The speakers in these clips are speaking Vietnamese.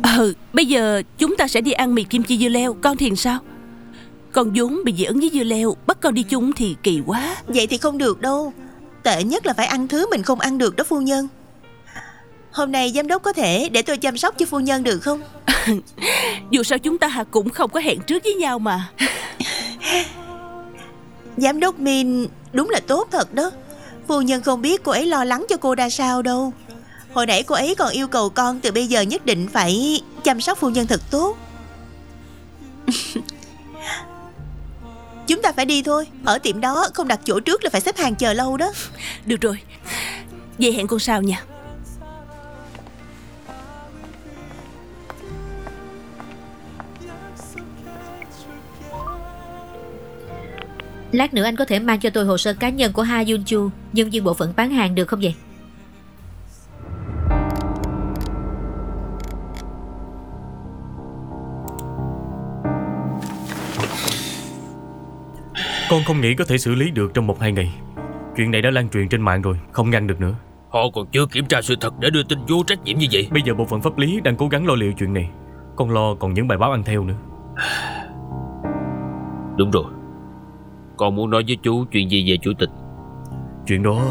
Bây giờ chúng ta sẽ đi ăn mì kim chi dưa leo. Con thì sao? Con vốn bị dị ứng với dưa leo, bắt con đi chung thì kỳ quá. Vậy thì không được đâu. Tệ nhất là phải ăn thứ mình không ăn được đó phu nhân. Hôm nay giám đốc có thể để tôi chăm sóc cho phu nhân được không? Dù sao chúng ta cũng không có hẹn trước với nhau mà. Giám đốc Min đúng là tốt thật đó. Phu nhân không biết cô ấy lo lắng cho cô ra sao đâu. Hồi nãy cô ấy còn yêu cầu con từ bây giờ nhất định phải chăm sóc phu nhân thật tốt. Chúng ta phải đi thôi. Ở tiệm đó không đặt chỗ trước là phải xếp hàng chờ lâu đó. Được rồi, vậy hẹn con sau nha. Lát nữa anh có thể mang cho tôi hồ sơ cá nhân của Ha Yun Chu, nhân viên bộ phận bán hàng được không vậy? Con không nghĩ có thể xử lý được trong 1-2 ngày. Chuyện này đã lan truyền trên mạng rồi, không ngăn được nữa. Họ còn chưa kiểm tra sự thật để đưa tin vô trách nhiệm như vậy. Bây giờ bộ phận pháp lý đang cố gắng lo liệu chuyện này. Con lo còn những bài báo ăn theo nữa. Đúng rồi. Con muốn nói với chú chuyện gì về chủ tịch? Chuyện đó...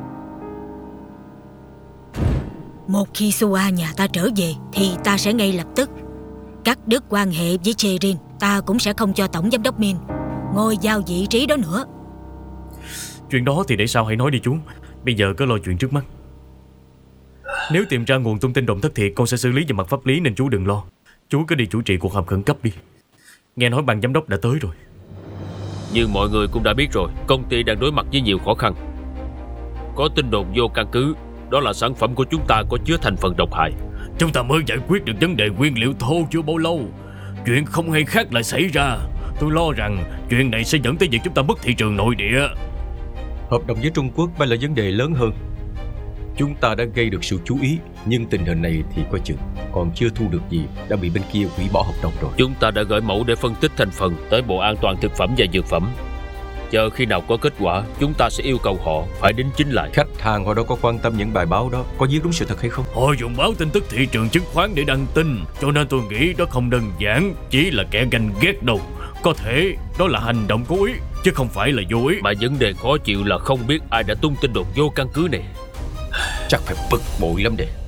Một khi Sua nhà ta trở về thì ta sẽ ngay lập tức cắt đứt quan hệ với Cherin. Ta cũng sẽ không cho tổng giám đốc Min ngồi vào vị trí đó nữa. Chuyện đó thì để sau hãy nói đi chú. Bây giờ cứ lo chuyện trước mắt. Nếu tìm ra nguồn tung tin đồn thất thiệt, con sẽ xử lý về mặt pháp lý nên chú đừng lo. Chú cứ đi chủ trì cuộc họp khẩn cấp đi. Nghe nói ban giám đốc đã tới rồi. Như mọi người cũng đã biết rồi, công ty đang đối mặt với nhiều khó khăn. Có tin đồn vô căn cứ, đó là sản phẩm của chúng ta có chứa thành phần độc hại. Chúng ta mới giải quyết được vấn đề nguyên liệu thô chưa bao lâu, chuyện không hay khác lại xảy ra. Tôi lo rằng chuyện này sẽ dẫn tới việc chúng ta mất thị trường nội địa. Hợp đồng với Trung Quốc mới là vấn đề lớn hơn. Chúng ta đã gây được sự chú ý, nhưng tình hình này thì coi chừng còn chưa thu được gì đã bị bên kia hủy bỏ hợp đồng rồi. Chúng ta đã gửi mẫu để phân tích thành phần tới Bộ An toàn Thực phẩm và Dược phẩm. Chờ khi nào có kết quả, chúng ta sẽ yêu cầu họ phải đính chính lại. Khách hàng họ đâu có quan tâm những bài báo đó có viết đúng sự thật hay không. Họ dùng báo tin tức thị trường chứng khoán để đăng tin, cho nên tôi nghĩ đó không đơn giản chỉ là kẻ ganh ghét đâu. Có thể đó là hành động cố ý, chứ không phải là vô ý. Mà vấn đề khó chịu là không biết ai đã tung tin đồn vô căn cứ này. Chắc phải bực bội lắm đây.